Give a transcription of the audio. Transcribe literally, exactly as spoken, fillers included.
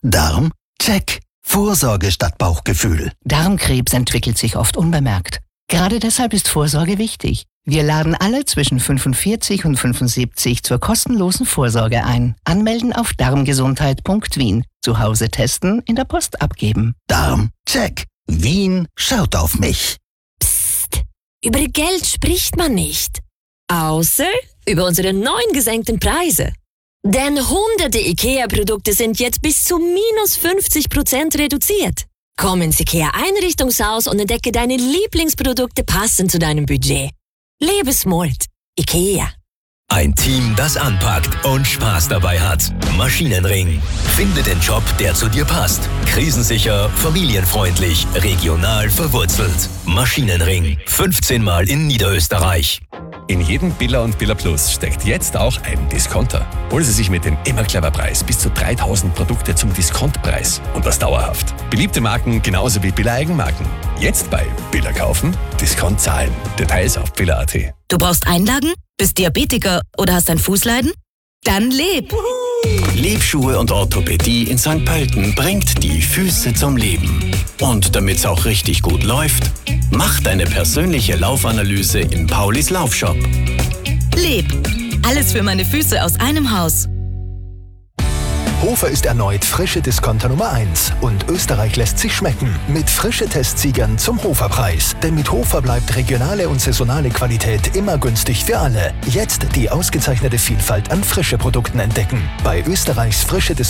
Darm? Check. Vorsorge statt Bauchgefühl. Darmkrebs entwickelt sich oft unbemerkt. Gerade deshalb ist Vorsorge wichtig. Wir laden alle zwischen fünfundvierzig und fünfundsiebzig zur kostenlosen Vorsorge ein. Anmelden auf darmgesundheit punkt wien. Zu Hause testen, in der Post abgeben. Darm? Check. Wien schaut auf mich. Psst. Über Geld spricht man nicht. Außer über unsere neuen gesenkten Preise. Denn hunderte IKEA-Produkte sind jetzt bis zu minus fünfzig Prozent reduziert. Komm ins IKEA-Einrichtungshaus und entdecke deine Lieblingsprodukte passend zu deinem Budget. Lebe smart. IKEA. Ein Team, das anpackt und Spaß dabei hat. Maschinenring. Finde den Job, der zu dir passt. Krisensicher, familienfreundlich, regional verwurzelt. Maschinenring. fünfzehn Mal in Niederösterreich. In jedem Billa und Billa Plus steckt jetzt auch ein Discounter. Holen Sie sich mit dem Immer Clever Preis bis zu dreitausend Produkte zum Diskontpreis und das dauerhaft. Beliebte Marken genauso wie Billa Eigenmarken. Jetzt bei Billa kaufen, Discount zahlen. Details auf billa punkt at. Du brauchst Einlagen? Bist Diabetiker oder hast ein Fußleiden? Dann leb! Lebschuhe und Orthopädie in Sankt Pölten bringt die Füße zum Leben. Und damit's auch richtig gut läuft, mach deine persönliche Laufanalyse in Paulis Laufshop. Leb! Alles für meine Füße aus einem Haus. Hofer ist erneut frische Discounter Nummer eins und Österreich lässt sich schmecken mit frische Testsiegern zum Hofer-Preis. Denn mit Hofer bleibt regionale und saisonale Qualität immer günstig für alle. Jetzt die ausgezeichnete Vielfalt an frische Produkten entdecken. Bei Österreichs frische Discounter